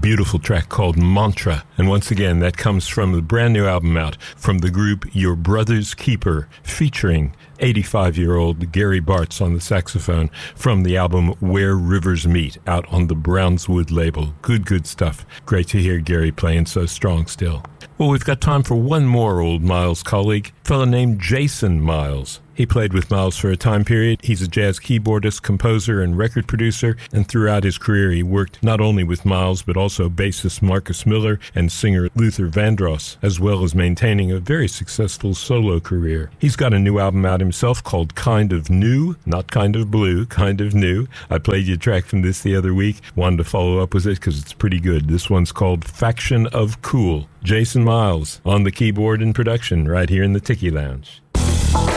beautiful track called Mantra. And once again, that comes from the brand new album out from the group Your Brother's Keeper, featuring 85-year-old Gary Bartz on the saxophone from the album Where Rivers Meet, out on the Brownswood label. Good stuff. Great to hear Gary playing so strong still. Well, we've got time for one more old Miles colleague, a fellow named Jason Miles. He played with Miles for a time period. He's a jazz keyboardist, composer, and record producer, and throughout his career he worked not only with Miles, but also bassist Marcus Miller and singer Luther Vandross, as well as maintaining a very successful solo career. He's got a new album out himself called Kind of New, not Kind of Blue, Kind of New. I played you a track from this the other week. Wanted to follow up with it because it's pretty good. This one's called Faction of Cool. Jason Miles on the keyboard and production right here in the Tiki Lounge.